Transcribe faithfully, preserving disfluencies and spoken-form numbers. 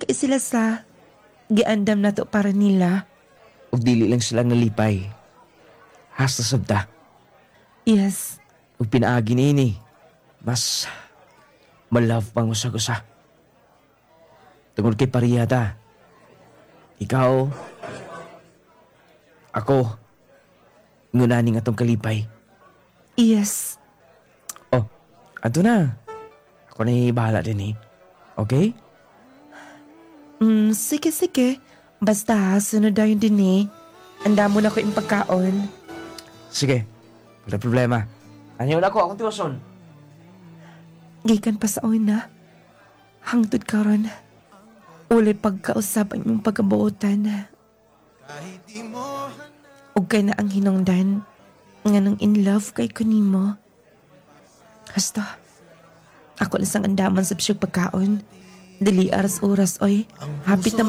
kay sila sa giandam na to para nila. Ug dili lang sila nalipay. Hasta sabta. Yes. Ug pinaagi niini. Mas malove pang usag-usa. Tungod kay pareha ta. Ikaw, ako, ngunaning atong kalipay. Yes. Oh, ato na. Ako na bahala din eh. Okay? Mm, sige, sige. Basta ha, sunod daw yun din eh. Anda mo na ko yung pagkaon. Sige. Wala problema. Anyo na ako, akong tiwason. Gikan pa sa una. Hangtod karon. Uli pagkausap ang iyong pagkabuotan. Ug kay na ang hinungdan nga nang in love kay kunimo. Hasta, ako lang sang andaman sa bisyog pagkaon. Dili aras oras oy. Hapit na